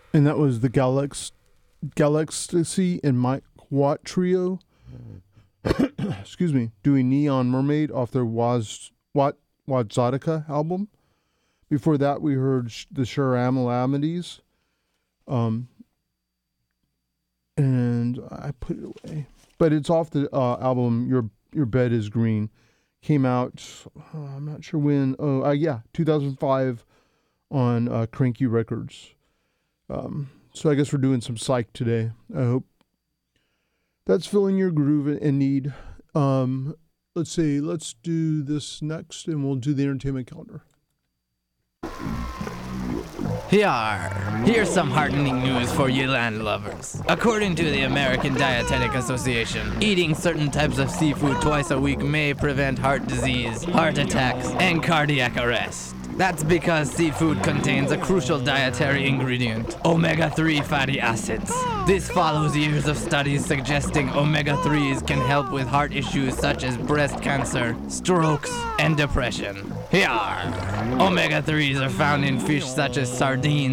And that was the Galaxy and Mike Watt trio. Excuse me, doing Neon Mermaid off their Wadzodika album. Before that, we heard the Sharamalamadis. And I put it away. But it's off the album Your Bed is Green. Came out, I'm not sure when. 2005 on Cranky Records. So I guess we're doing some psych today. I hope that's filling your groove and need. Let's see. Let's do this next, and we'll do the entertainment calendar. Here's some heartening news for you land lovers. According to the American Dietetic Association, eating certain types of seafood twice a week may prevent heart disease, heart attacks, and cardiac arrest. That's because seafood contains a crucial dietary ingredient, omega-3 fatty acids. This follows years of studies suggesting omega-3s can help with heart issues such as breast cancer, strokes, and depression. Omega-3s are found in fish such as sardines,